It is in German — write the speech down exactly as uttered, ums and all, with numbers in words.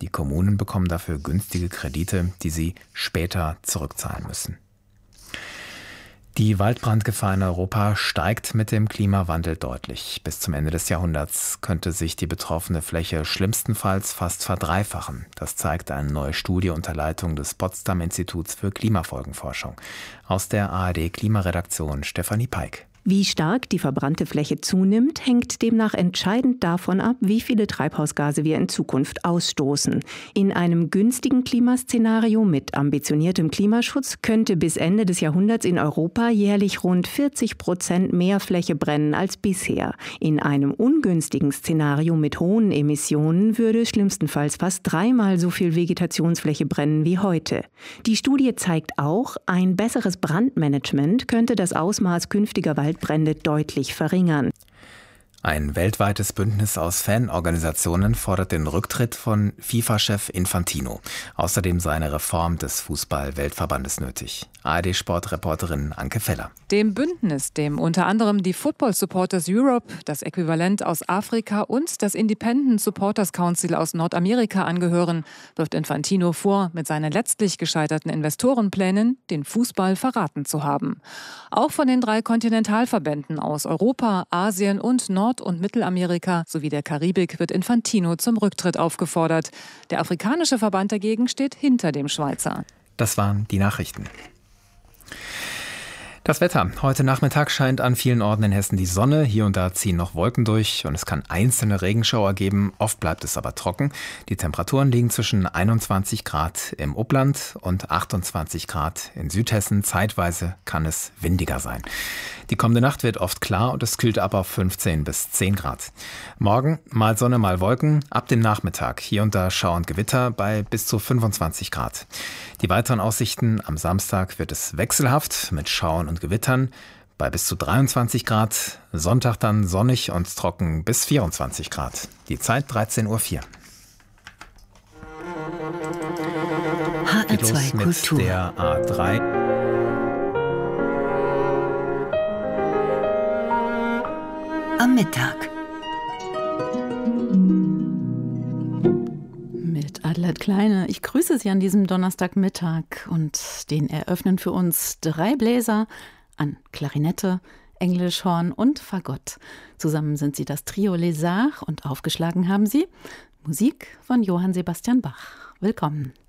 Die Kommunen bekommen dafür günstige Kredite, die sie später zurückzahlen müssen. Die Waldbrandgefahr in Europa steigt mit dem Klimawandel deutlich. Bis zum Ende des Jahrhunderts könnte sich die betroffene Fläche schlimmstenfalls fast verdreifachen. Das zeigt eine neue Studie unter Leitung des Potsdam-Instituts für Klimafolgenforschung. Aus der A R D-Klimaredaktion Stefanie Peik. Wie stark die verbrannte Fläche zunimmt, hängt demnach entscheidend davon ab, wie viele Treibhausgase wir in Zukunft ausstoßen. In einem günstigen Klimaszenario mit ambitioniertem Klimaschutz könnte bis Ende des Jahrhunderts in Europa jährlich rund vierzig Prozent mehr Fläche brennen als bisher. In einem ungünstigen Szenario mit hohen Emissionen würde schlimmstenfalls fast dreimal so viel Vegetationsfläche brennen wie heute. Die Studie zeigt auch, ein besseres Brandmanagement könnte das Ausmaß künftiger Wald Brände deutlich verringern. Ein weltweites Bündnis aus Fanorganisationen fordert den Rücktritt von FIFA-Chef Infantino. Außerdem sei eine Reform des Fußball-Weltverbandes nötig. A R D-Sportreporterin Anke Feller. Dem Bündnis, dem unter anderem die Football Supporters Europe, das Äquivalent aus Afrika und das Independent Supporters Council aus Nordamerika angehören, wirft Infantino vor, mit seinen letztlich gescheiterten Investorenplänen den Fußball verraten zu haben. Auch von den drei Kontinentalverbänden aus Europa, Asien und Nord- und Mittelamerika sowie der Karibik wird Infantino zum Rücktritt aufgefordert. Der afrikanische Verband dagegen steht hinter dem Schweizer. Das waren die Nachrichten. Das Wetter. Heute Nachmittag scheint an vielen Orten in Hessen die Sonne. Hier und da ziehen noch Wolken durch und es kann einzelne Regenschauer geben. Oft bleibt es aber trocken. Die Temperaturen liegen zwischen einundzwanzig Grad im Upland und achtundzwanzig Grad in Südhessen. Zeitweise kann es windiger sein. Die kommende Nacht wird oft klar und es kühlt ab auf fünfzehn bis zehn Grad. Morgen mal Sonne, mal Wolken. Ab dem Nachmittag hier und da Schauer und Gewitter bei bis zu fünfundzwanzig Grad. Die weiteren Aussichten: am Samstag wird es wechselhaft mit Schauern und Gewittern bei bis zu dreiundzwanzig Grad. Sonntag dann sonnig und trocken bis vierundzwanzig Grad. Die Zeit dreizehn Uhr vier. H R zwei Geht los Kultur. Mit der A drei. Am Mittag. Mit Adelheid Kleine. Ich grüße Sie an diesem Donnerstagmittag und den eröffnen für uns drei Bläser an Klarinette, Englischhorn und Fagott. Zusammen sind sie das Trio Les Arts und aufgeschlagen haben sie Musik von Johann Sebastian Bach. Willkommen.